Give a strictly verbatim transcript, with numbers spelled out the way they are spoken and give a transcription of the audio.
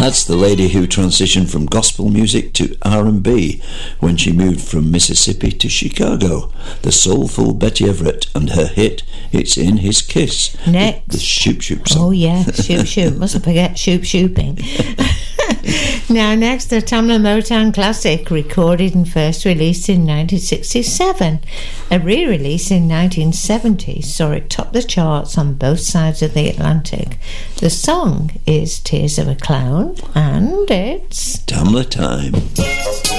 That's the lady who transitioned from gospel music to R and B when she moved from Mississippi to Chicago. The soulful Betty Everett and her hit, It's in His Kiss. Next. The, the Shoop Shoop song. Oh, yeah, Shoop Shoop. Mustn't forget Shoop Shooping. Now, next, the Tamla Motown classic, recorded and first released in nineteen sixty-seven. A re-release in nineteen seventy saw it top the charts on both sides of the Atlantic. The song is Tears of a Clown, and it's Tamla Time.